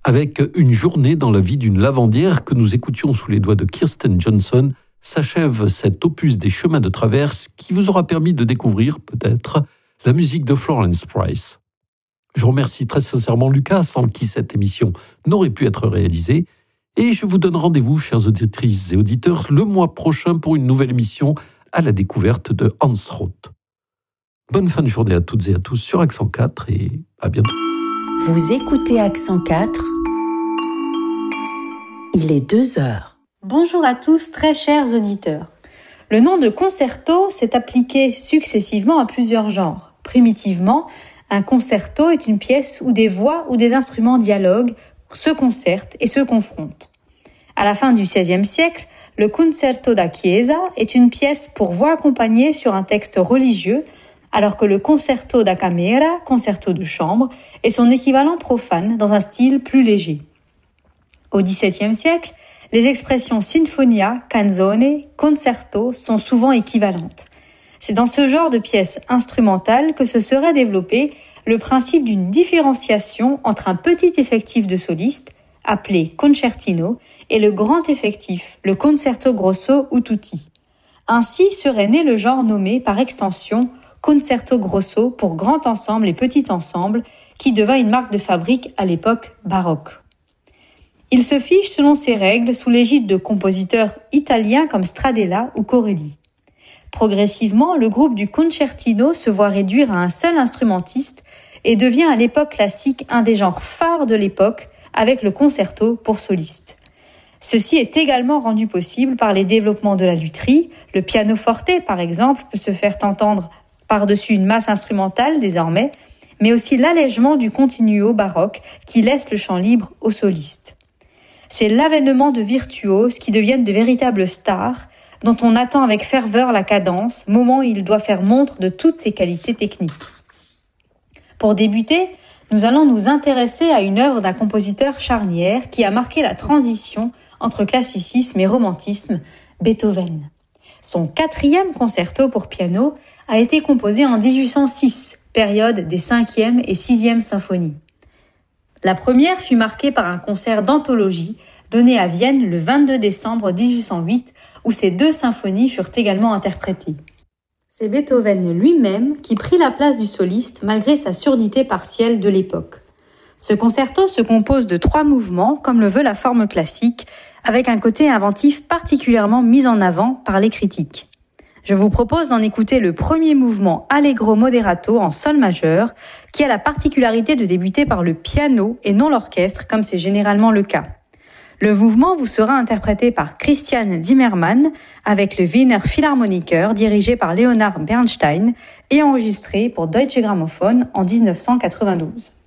Avec Une journée dans la vie d'une lavandière que nous écoutions sous les doigts de Kirsten Johnson, s'achève cet opus des chemins de traverse qui vous aura permis de découvrir, peut-être, la musique de Florence Price. Je remercie très sincèrement Lucas, sans qui cette émission n'aurait pu être réalisée. Et je vous donne rendez-vous, chères auditrices et auditeurs, le mois prochain pour une nouvelle émission à la découverte de Hans Roth. Bonne fin de journée à toutes et à tous sur Accent 4 et à bientôt. Vous écoutez Accent 4. Il est 2h. Bonjour à tous, très chers auditeurs. Le nom de concerto s'est appliqué successivement à plusieurs genres. Primitivement, un concerto est une pièce où des voix ou des instruments dialoguent, se concertent et se confrontent. À la fin du XVIe siècle, le concerto da chiesa est une pièce pour voix accompagnée sur un texte religieux, alors que le concerto da camera, concerto de chambre, est son équivalent profane dans un style plus léger. Au XVIIe siècle, les expressions sinfonia, canzone, concerto sont souvent équivalentes. C'est dans ce genre de pièces instrumentales que se serait développé le principe d'une différenciation entre un petit effectif de solistes, appelé concertino, et le grand effectif, le concerto grosso ou tutti. Ainsi serait né le genre nommé par extension concerto grosso pour grand ensemble et petit ensemble, qui devint une marque de fabrique à l'époque baroque. Il se fiche selon ses règles sous l'égide de compositeurs italiens comme Stradella ou Corelli. Progressivement, le groupe du concertino se voit réduire à un seul instrumentiste et devient à l'époque classique un des genres phares de l'époque avec le concerto pour soliste. Ceci est également rendu possible par les développements de la lutherie. Le pianoforte, par exemple, peut se faire entendre par-dessus une masse instrumentale désormais, mais aussi l'allègement du continuo baroque qui laisse le champ libre aux solistes. C'est l'avènement de virtuoses qui deviennent de véritables stars, dont on attend avec ferveur la cadence, moment où il doit faire montre de toutes ses qualités techniques. Pour débuter, nous allons nous intéresser à une œuvre d'un compositeur charnière qui a marqué la transition entre classicisme et romantisme, Beethoven. Son 4e concerto pour piano a été composé en 1806, période des 5e et 6e symphonies. La première fut marquée par un concert d'anthologie donné à Vienne le 22 décembre 1808, où ces 2 symphonies furent également interprétées. C'est Beethoven lui-même qui prit la place du soliste malgré sa surdité partielle de l'époque. Ce concerto se compose de 3 mouvements, comme le veut la forme classique, avec un côté inventif particulièrement mis en avant par les critiques. Je vous propose d'en écouter le premier mouvement Allegro moderato en sol majeur, qui a la particularité de débuter par le piano et non l'orchestre, comme c'est généralement le cas. Le mouvement vous sera interprété par Christian Zimmermann avec le Wiener Philharmoniker dirigé par Leonard Bernstein et enregistré pour Deutsche Grammophon en 1992.